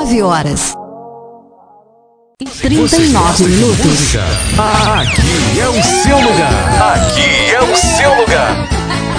19 horas. 39 minutos. Aqui é o seu lugar.